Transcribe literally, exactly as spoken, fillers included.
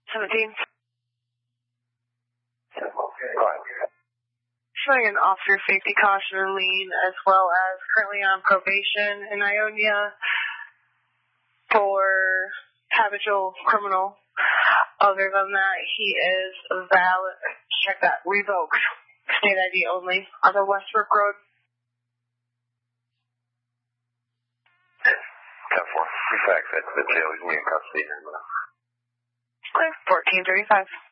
seventeen. Okay. Go ahead. Showing an officer safety caution lien as well as currently on probation in Ionia for habitual criminal. Other than that, he is valid. Check that. Revoked. State I D only on the Westbrook Road. ten four. Refax that to the jail. He's in custody. fourteen thirty-five.